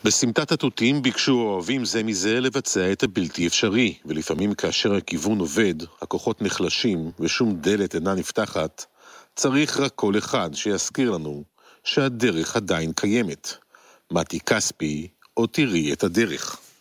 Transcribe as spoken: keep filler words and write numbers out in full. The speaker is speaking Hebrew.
בסמטת התותים ביקשו אוהבים זה מזה לבצע את הבלתי אפשרי, ולפעמים כאשר הכיוון עובד, הכוחות נחלשים ושום דלת אינה נפתחת, צריך רק כל אחד שיזכיר לנו שהדרך עדיין קיימת. מתי כספי, או תראי את הדרך.